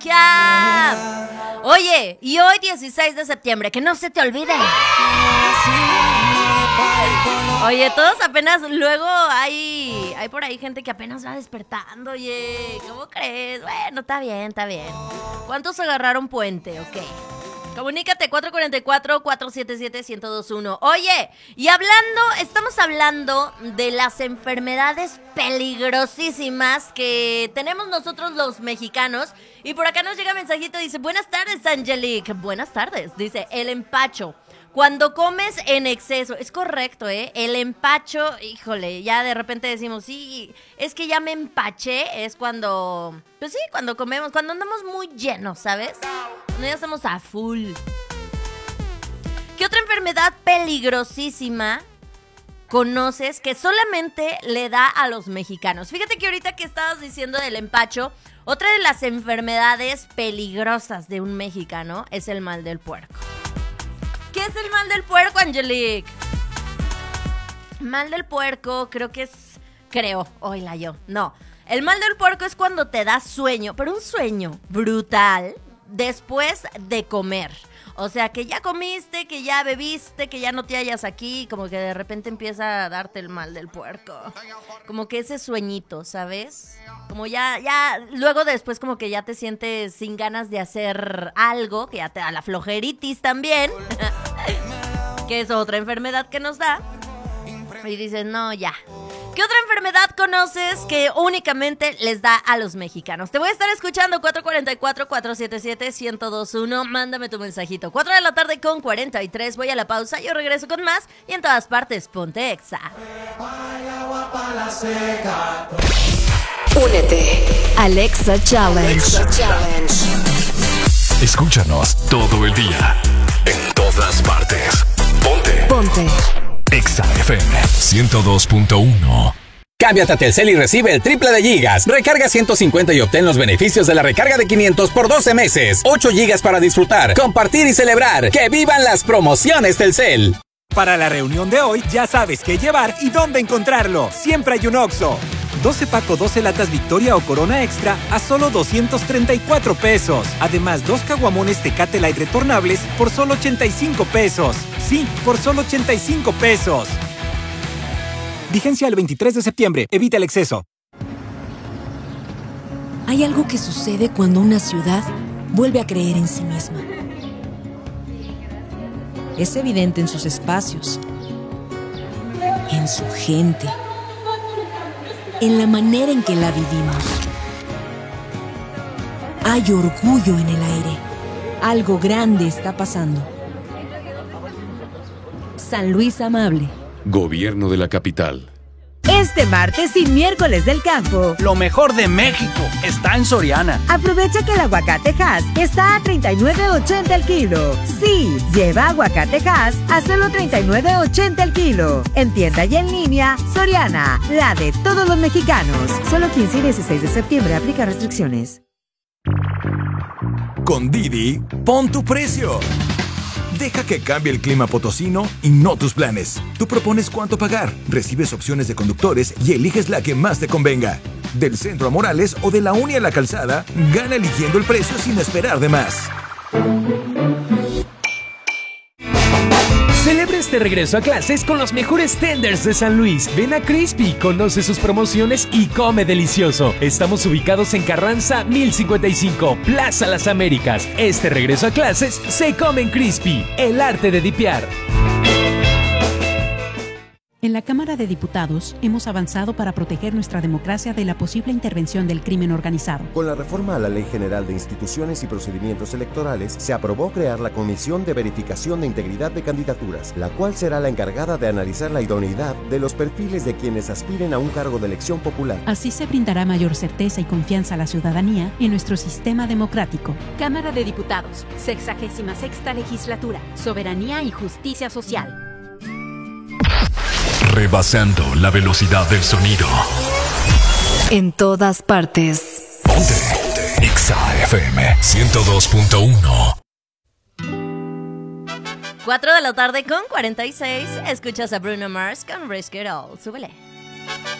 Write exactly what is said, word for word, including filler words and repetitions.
Bankia. Oye, y hoy dieciséis de septiembre, que no se te olvide. Oye, todos apenas, luego hay, hay por ahí gente que apenas va despertando, oye, ¿cómo crees? Bueno, está bien, está bien. ¿Cuántos agarraron puente? Ok. Comunícate cuatro cuatro cuatro, cuatro siete siete, uno cero dos uno. Oye, y hablando, estamos hablando de las enfermedades peligrosísimas que tenemos nosotros los mexicanos. Y por acá nos llega mensajito, dice, buenas tardes, Angelique. Buenas tardes, dice, el empacho. Cuando comes en exceso, es correcto, ¿eh? El empacho, híjole, ya de repente decimos, sí, es que ya me empaché, es cuando, pues sí, cuando comemos, cuando andamos muy llenos, ¿sabes? Cuando ya estamos a full. ¿Qué otra enfermedad peligrosísima conoces que solamente le da a los mexicanos? Fíjate que ahorita que estabas diciendo del empacho, otra de las enfermedades peligrosas de un mexicano es el mal del puerco. ¿Qué es el mal del puerco, Angelique? Mal del puerco, creo que es... Creo, oíla yo, no. El mal del puerco es cuando te da sueño, pero un sueño brutal después de comer. O sea, que ya comiste, que ya bebiste, que ya no te hallas aquí, como que de repente empieza a darte el mal del puerco. Como que ese sueñito, ¿sabes? Como ya, ya, luego después como que ya te sientes sin ganas de hacer algo, que ya te da la flojeritis también, que es otra enfermedad que nos da. Y dices, no, ya. ¿Qué otra enfermedad conoces que únicamente les da a los mexicanos? Te voy a estar escuchando cuatro cuatro cuatro, cuatro siete siete, uno cero dos uno. Mándame tu mensajito. cuatro de la tarde con cuarenta y tres. Voy a la pausa. Yo regreso con más. Y en todas partes, ponte Exa. Únete al Exa Challenge. Exa Challenge. Escúchanos todo el día. En todas partes. Ponte. Ponte. Exa F M ciento dos punto uno. Cámbiate a Telcel y recibe el triple de gigas. Recarga ciento cincuenta y obtén los beneficios de la recarga de quinientos por doce meses. ocho gigas para disfrutar, compartir y celebrar. ¡Que vivan las promociones Telcel! Para la reunión de hoy, ya sabes qué llevar y dónde encontrarlo. Siempre hay un Oxxo. doce paco, doce latas Victoria o Corona Extra a solo doscientos treinta y cuatro pesos. Además, dos caguamones Tecate Light retornables por solo ochenta y cinco pesos. Sí, por solo ochenta y cinco pesos. Vigencia el veintitrés de septiembre. Evita el exceso. Hay algo que sucede cuando una ciudad vuelve a creer en sí misma. Es evidente en sus espacios, en su gente, en la manera en que la vivimos. Hay orgullo en el aire. Algo grande está pasando. San Luis Amable. Gobierno de la capital. Este martes y miércoles del campo, lo mejor de México está en Soriana. Aprovecha que el aguacate Hass está a treinta y nueve ochenta el kilo. Sí, lleva aguacate Hass a solo treinta y nueve ochenta el kilo. En tienda y en línea, Soriana, la de todos los mexicanos. Solo quince y dieciséis de septiembre, aplica restricciones. Con Didi, pon tu precio. Deja que cambie el clima potosino y no tus planes. Tú propones cuánto pagar, recibes opciones de conductores y eliges la que más te convenga. Del centro a Morales o de la Uni a la Calzada, gana eligiendo el precio sin esperar de más. Celebra este regreso a clases con los mejores tenders de San Luis. Ven a Crispy, conoce sus promociones y come delicioso. Estamos ubicados en Carranza mil cincuenta y cinco, Plaza Las Américas. Este regreso a clases se come en Crispy, el arte de dipear. En la Cámara de Diputados hemos avanzado para proteger nuestra democracia de la posible intervención del crimen organizado. Con la reforma a la Ley General de Instituciones y Procedimientos Electorales, se aprobó crear la Comisión de Verificación de Integridad de Candidaturas, la cual será la encargada de analizar la idoneidad de los perfiles de quienes aspiren a un cargo de elección popular. Así se brindará mayor certeza y confianza a la ciudadanía en nuestro sistema democrático. Cámara de Diputados, sexagésima sexta legislatura, Soberanía y Justicia Social. Rebasando la velocidad del sonido. En todas partes. Ponte. Ponte. Exa F M ciento dos punto uno. cuatro de la tarde con cuarenta y seis. Escuchas a Bruno Mars con Risk It All. Súbele.